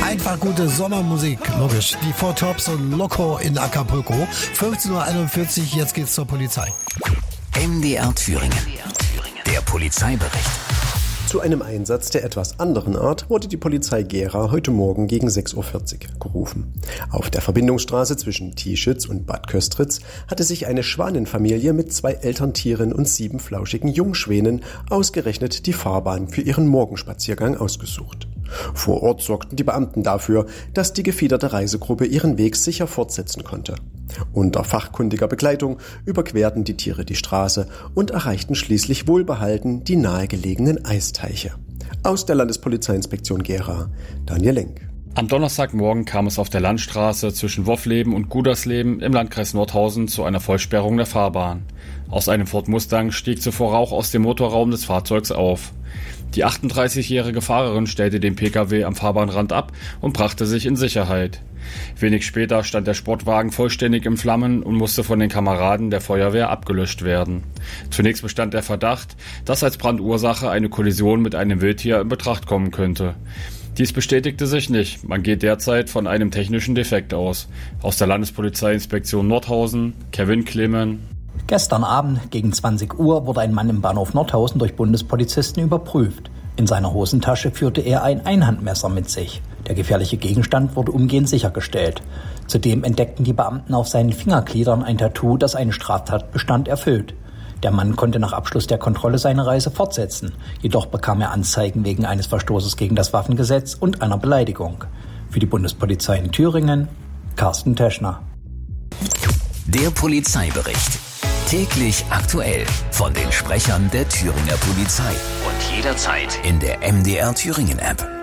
Einfach gute Sommermusik, logisch. Die Four Tops und Loco in Acapulco. 15:41 Uhr, jetzt geht's zur Polizei. MDR Thüringen. Der Polizeibericht. Zu einem Einsatz der etwas anderen Art wurde die Polizei Gera heute Morgen gegen 6:40 Uhr gerufen. Auf der Verbindungsstraße zwischen Tieschitz und Bad Köstritz hatte sich eine Schwanenfamilie mit 2 Elterntieren und 7 flauschigen Jungschwänen ausgerechnet die Fahrbahn für ihren Morgenspaziergang ausgesucht. Vor Ort sorgten die Beamten dafür, dass die gefiederte Reisegruppe ihren Weg sicher fortsetzen konnte. Unter fachkundiger Begleitung überquerten die Tiere die Straße und erreichten schließlich wohlbehalten die nahegelegenen Eisteiche. Aus der Landespolizeiinspektion Gera, Daniel Lenk. Am Donnerstagmorgen kam es auf der Landstraße zwischen Woffleben und Gudersleben im Landkreis Nordhausen zu einer Vollsperrung der Fahrbahn. Aus einem Ford Mustang stieg zuvor Rauch aus dem Motorraum des Fahrzeugs auf. Die 38-jährige Fahrerin stellte den Pkw am Fahrbahnrand ab und brachte sich in Sicherheit. Wenig später stand der Sportwagen vollständig in Flammen und musste von den Kameraden der Feuerwehr abgelöscht werden. Zunächst bestand der Verdacht, dass als Brandursache eine Kollision mit einem Wildtier in Betracht kommen könnte. Dies bestätigte sich nicht. Man geht derzeit von einem technischen Defekt aus. Aus der Landespolizeiinspektion Nordhausen, Kevin Clemen. Gestern Abend gegen 20 Uhr wurde ein Mann im Bahnhof Nordhausen durch Bundespolizisten überprüft. In seiner Hosentasche führte er ein Einhandmesser mit sich. Der gefährliche Gegenstand wurde umgehend sichergestellt. Zudem entdeckten die Beamten auf seinen Fingergliedern ein Tattoo, das einen Straftatbestand erfüllt. Der Mann konnte nach Abschluss der Kontrolle seine Reise fortsetzen. Jedoch bekam er Anzeigen wegen eines Verstoßes gegen das Waffengesetz und einer Beleidigung. Für die Bundespolizei in Thüringen, Carsten Teschner. Der Polizeibericht. Täglich aktuell von den Sprechern der Thüringer Polizei. Und jederzeit in der MDR Thüringen App.